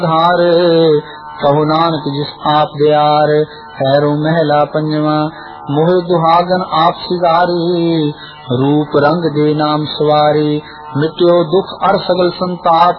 धार कहो नानक जिस आप दयार। हैरो महला पंजवा मोहे दुहागन आप सिगारी। रूप रंग दे नाम सवारी मिट्यो दुख अर सगल संताप।